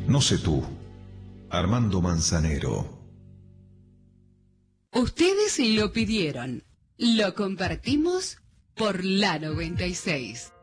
No sé tú, Armando Manzanero. Ustedes lo pidieron. Lo compartimos por la 96.